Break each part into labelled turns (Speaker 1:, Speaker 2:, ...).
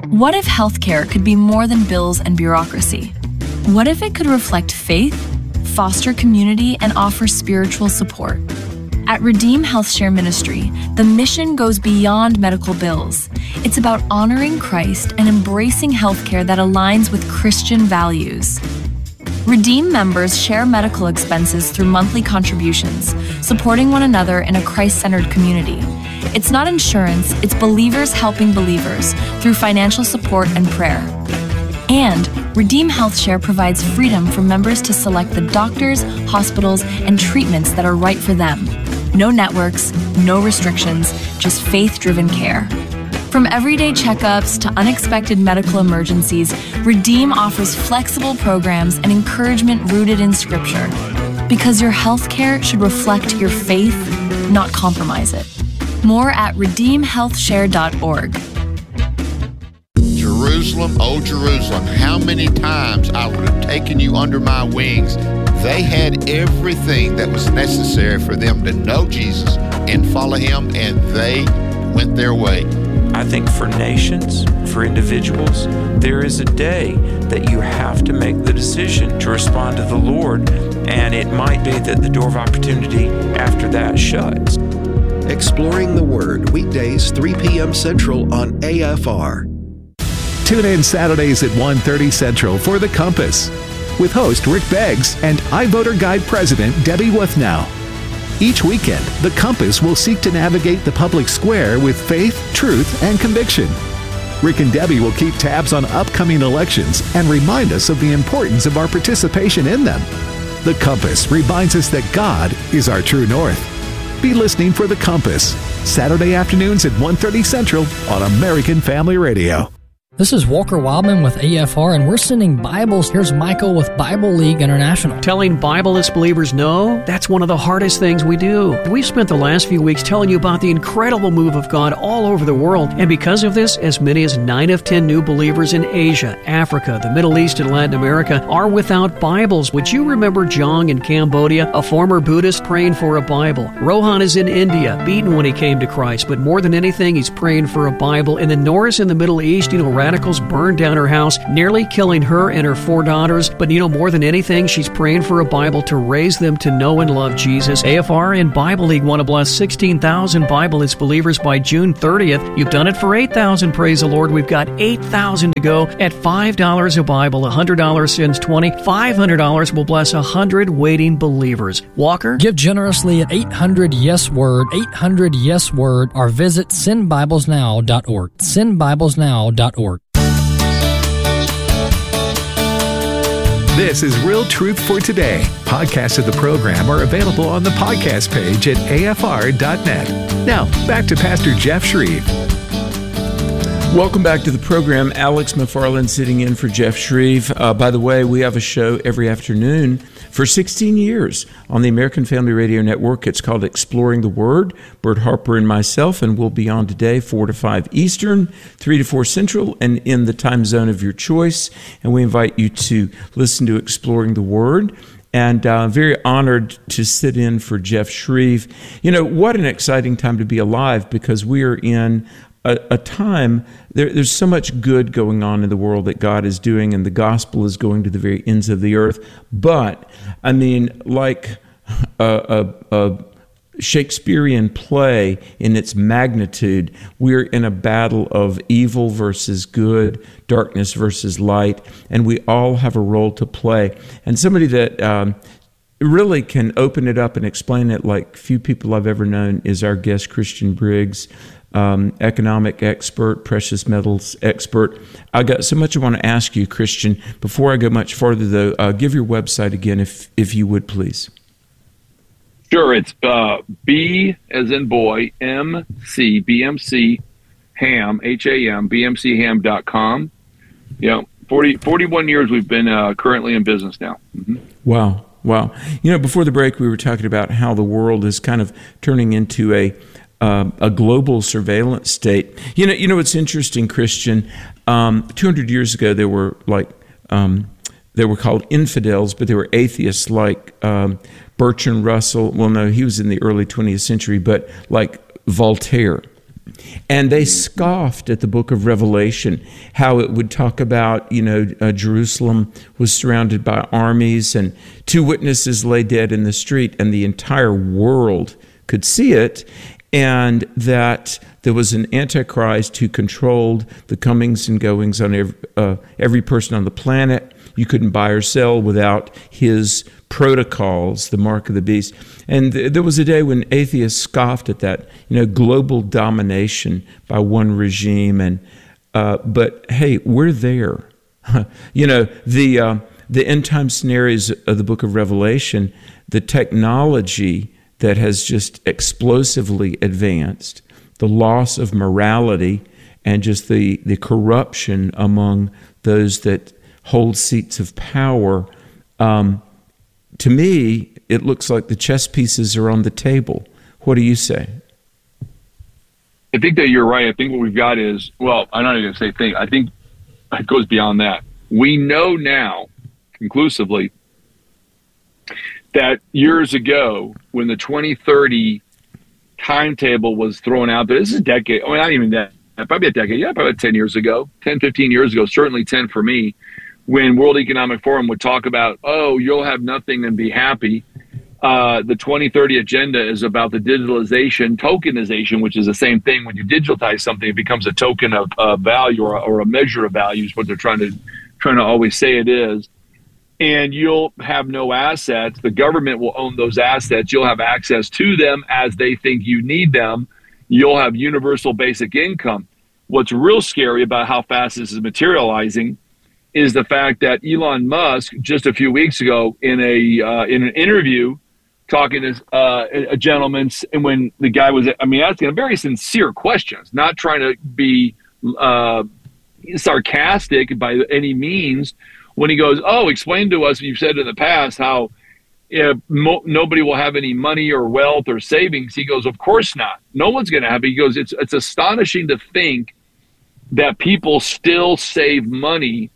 Speaker 1: What if healthcare could be more than bills and bureaucracy? What if it could reflect faith, foster community, and offer spiritual support? At Redeem HealthShare Ministry, the mission goes beyond medical bills. It's about honoring Christ and embracing healthcare that aligns with Christian values. Redeem members share medical expenses through monthly contributions, supporting one another in a Christ-centered community. It's not insurance, it's believers helping believers through financial support and prayer. And Redeem HealthShare provides freedom for members to select the doctors, hospitals, and treatments that are right for them. No networks, no restrictions, just faith-driven care. From everyday checkups to unexpected medical emergencies, Redeem offers flexible programs and encouragement rooted in Scripture. Because your healthcare should reflect your faith, not compromise it. More at redeemhealthshare.org.
Speaker 2: Jerusalem, oh Jerusalem, how many times I would have taken you under my wings. They had everything that was necessary for them to know Jesus and follow him, and they went their way.
Speaker 3: I think for nations, for individuals, there is a day that you have to make the decision to respond to the Lord, and it might be that the door of opportunity after that shuts.
Speaker 4: Exploring the Word, weekdays 3 p.m. Central on AFR.
Speaker 5: Tune in Saturdays at 1:30 Central for The Compass with host Rick Beggs and iVoter Guide President Debbie Wuthnow. Each weekend, The Compass will seek to navigate the public square with faith, truth, and conviction. Rick and Debbie will keep tabs on upcoming elections and remind us of the importance of our participation in them. The Compass reminds us that God is our true north. Be listening for The Compass, Saturday afternoons at 1:30 Central on American Family Radio.
Speaker 6: This is Walker Wildman with AFR, and we're sending Bibles. Here's Michael with Bible League International.
Speaker 7: Telling Bibleless believers no, that's one of the hardest things we do. We've spent the last few weeks telling you about the incredible move of God all over the world, and because of this, as many as 9 of 10 new believers in Asia, Africa, the Middle East, and Latin America are without Bibles. Would you remember Jong in Cambodia, a former Buddhist praying for a Bible? Rohan is in India, beaten when he came to Christ, but more than anything, he's praying for a Bible. And then Norris in the Middle East, radicals burned down her house, nearly killing her and her 4 daughters. But more than anything, she's praying for a Bible to raise them to know and love Jesus. AFR and Bible League want to bless 16,000 Bibleless believers by June 30th. You've done it for 8,000, praise the Lord. We've got 8,000 to go at $5 a Bible. $100 sends 20. $500 will bless 100 waiting believers. Walker?
Speaker 6: Give generously at 800-YES-WORD, 800-YES-WORD, or visit sendbiblesnow.org. Sendbiblesnow.org.
Speaker 5: This is Real Truth for Today. Podcasts of the program are available on the podcast page at afr.net. Now, back to Pastor Jeff Shreve.
Speaker 3: Welcome back to the program. Alex McFarland sitting in for Jeff Shreve. By the way, we have a show every afternoon for 16 years on the American Family Radio Network. It's called Exploring the Word. Bert Harper and myself, and we'll be on today 4 to 5 Eastern, 3 to 4 Central, and in the time zone of your choice. And we invite you to listen to Exploring the Word. And very honored to sit in for Jeff Shreve. What an exciting time to be alive, because we are in a time, there's so much good going on in the world that God is doing, and the gospel is going to the very ends of the earth. But, like a Shakespearean play in its magnitude, we're in a battle of evil versus good, darkness versus light, and we all have a role to play. And somebody that really can open it up and explain it like few people I've ever known is our guest, Christian Briggs. Economic expert, precious metals expert. I got so much I want to ask you, Christian. Before I go much farther, though, give your website again, if you would, please.
Speaker 8: Sure, it's B as in boy, MC, BMC, Ham, Ham, BMCHam.com. 41 years we've been currently in business now. Mm-hmm.
Speaker 3: Wow. Before the break, we were talking about how the world is kind of turning into a global surveillance state. What's interesting, Christian, 200 years ago, they were called infidels, but they were atheists like Bertrand Russell. Well, no, he was in the early 20th century, but like Voltaire. And they scoffed at the book of Revelation, how it would talk about, Jerusalem was surrounded by armies and 2 witnesses lay dead in the street and the entire world could see it, and that there was an antichrist who controlled the comings and goings on every person on the planet. You couldn't buy or sell without his protocols, the mark of the beast. And there was a day when atheists scoffed at that, global domination by one regime. And but hey, we're there. The end time scenarios of the book of Revelation, the technology that has just explosively advanced, the loss of morality, and just the corruption among those that hold seats of power. To me, it looks like the chess pieces are on the table. What do you say?
Speaker 8: I think that you're right. I think what we've got is, well, I'm not even going to say think. I think it goes beyond that. We know now, conclusively, that years ago, when the 2030 timetable was thrown out there, this is a decade, not even that, probably a decade, probably 10 years ago, 10, 15 years ago, certainly 10 for me, when World Economic Forum would talk about, you'll have nothing and be happy. The 2030 agenda is about the digitalization, tokenization, which is the same thing. When you digitize something, it becomes a token of value or a measure of value is what they're trying to always say it is. And you'll have no assets. The government will own those assets. You'll have access to them as they think you need them. You'll have universal basic income. What's real scary about how fast this is materializing is the fact that Elon Musk just a few weeks ago in an interview talking to a gentleman, and when the guy was, asking very sincere questions, not trying to be sarcastic by any means, when he goes, explain to us, you've said in the past how nobody will have any money or wealth or savings. He goes, of course not. No one's going to have it. He goes, it's astonishing to think that people still save money,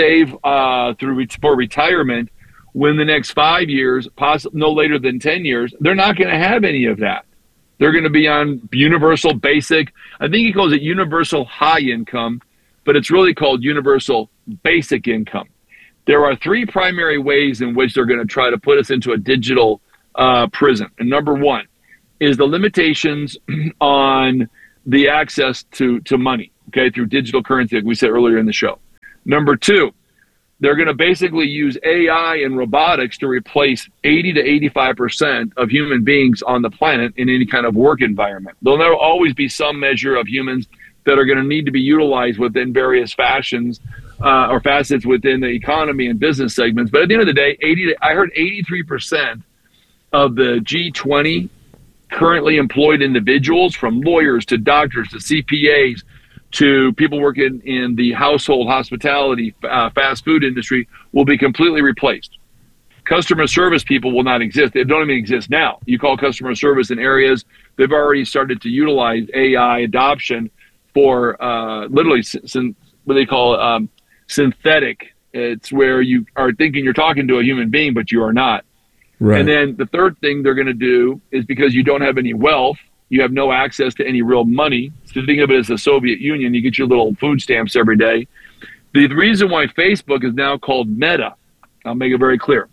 Speaker 8: for retirement, when the next 5 years, possibly no later than 10 years, they're not going to have any of that. They're going to be on universal basic. I think he calls it universal high income, but it's really called universal basic income. There are 3 primary ways in which they're going to try to put us into a digital prison. And number 1 is the limitations on the access to money, through digital currency, like we said earlier in the show. Number 2, they're going to basically use AI and robotics to replace 80 to 85% of human beings on the planet in any kind of work environment. There'll always be some measure of humans that are going to need to be utilized within various fashions or facets within the economy and business segments. But at the end of the day, I heard 83% of the G20 currently employed individuals, from lawyers to doctors to CPAs, to people working in the household hospitality, fast food industry, will be completely replaced. Customer service people will not exist. They don't even exist now. You call customer service in areas, they've already started to utilize AI adoption for literally what they call synthetic. It's where you are thinking you're talking to a human being, but you are not. Right. And then the third thing they're going to do is, because you don't have any wealth, you have no access to any real money. So think of it as the Soviet Union. You get your little food stamps every day. The reason why Facebook is now called Meta, I'll make it very clear.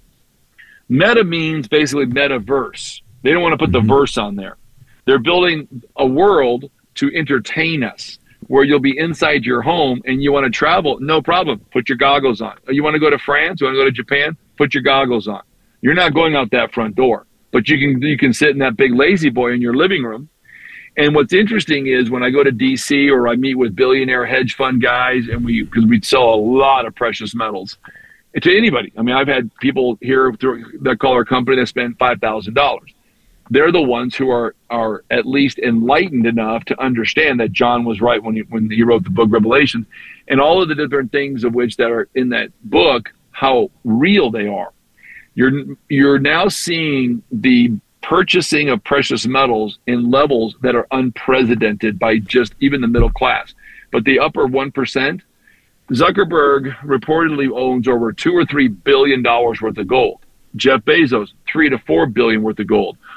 Speaker 8: Meta means basically metaverse. They don't want to put the verse on there. They're building a world to entertain us, where you'll be inside your home and you want to travel, no problem. Put your goggles on. You want to go to France? You want to go to Japan? Put your goggles on. You're not going out that front door. But you can sit in that big lazy boy in your living room. And what's interesting is when I go to DC or I meet with billionaire hedge fund guys, and because we sell a lot of precious metals to anybody. I've had people here that call our company that spend $5,000. They're the ones who are at least enlightened enough to understand that John was right when he wrote the book Revelation, and all of the different things of which that are in that book, how real they are. You're now seeing the purchasing of precious metals in levels that are unprecedented by just even the middle class. But the upper 1%, Zuckerberg reportedly owns over $2 or $3 billion worth of gold. Jeff Bezos, $3 to $4 billion worth of gold.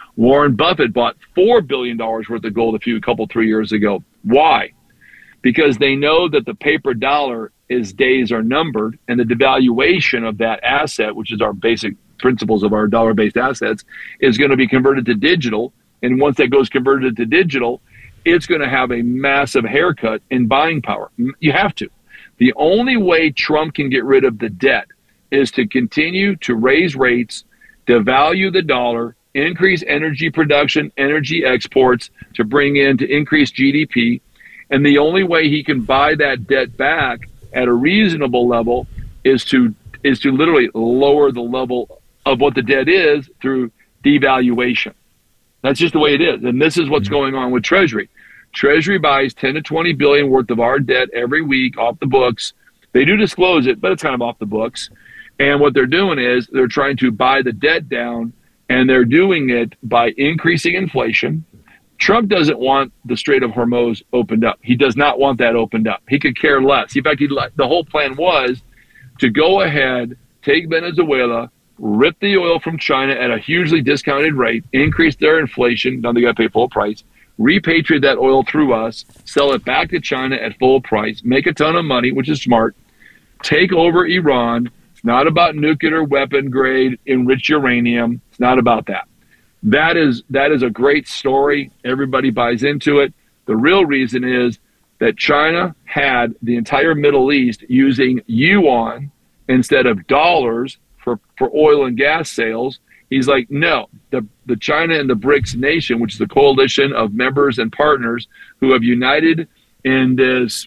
Speaker 8: Warren Buffett bought $4 billion worth of gold three years ago. Why? Because they know that the paper dollar days are numbered, and the devaluation of that asset, which is our basic principles of our dollar-based assets, is going to be converted to digital. And once that goes converted to digital, it's going to have a massive haircut in buying power. You have to. The only way Trump can get rid of the debt is to continue to raise rates, devalue the dollar, increase energy production, energy exports to increase GDP. And the only way he can buy that debt back at a reasonable level is to literally lower the level of what the debt is through devaluation. That's just the way it is. And this is what's going on with Treasury. Treasury buys 10 to 20 billion worth of our debt every week off the books. They do disclose it, but it's kind of off the books. And what they're doing is they're trying to buy the debt down, and they're doing it by increasing inflation. Trump doesn't want the Strait of Hormuz opened up. He does not want that opened up. He could care less. In fact, the whole plan was to go ahead, take Venezuela, rip the oil from China at a hugely discounted rate, increase their inflation, now they got to pay full price, repatriate that oil through us, sell it back to China at full price, make a ton of money, which is smart, take over Iran. It's not about nuclear weapon grade enriched uranium. It's not about that. That is a great story. Everybody buys into it. The real reason is that China had the entire Middle East using yuan instead of dollars for oil and gas sales. He's like, no, the China and the BRICS nation, which is a coalition of members and partners who have united in this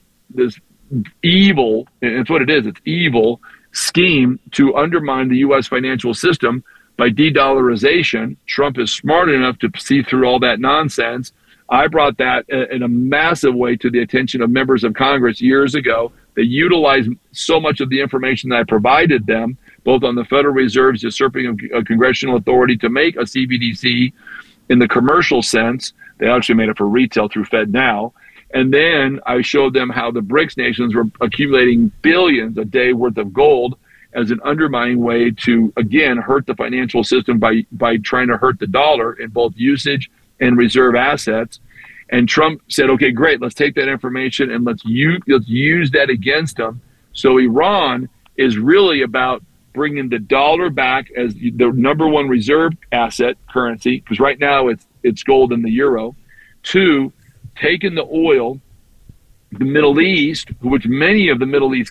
Speaker 8: evil, and it's what it is, it's evil scheme to undermine the U.S. financial system by de-dollarization. Trump is smart enough to see through all that nonsense. I brought that in a massive way to the attention of members of Congress years ago. They utilized so much of the information that I provided them, both on the Federal Reserve's usurping of congressional authority to make a CBDC in the commercial sense. They actually made it for retail through FedNow. And then I showed them how the BRICS nations were accumulating billions a day worth of gold as an undermining way to, again, hurt the financial system by trying to hurt the dollar in both usage and reserve assets. And Trump said, okay, great, let's take that information and let's use that against them. So Iran is really about bringing the dollar back as the number one reserve asset currency, because right now it's gold and the euro. Two, taking the oil, the Middle East, which many of the Middle East